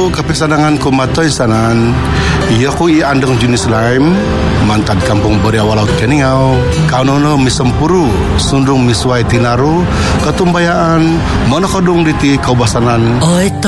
Ulu kepesadangan kumatoy sanan. Iya ku i andeng jenis lain. Mantan kampung beriawal laut keningau. Kaunono misempuru. Sundung miswai tinaru. Ketumbayaan. Monokodung diti kaubasanan.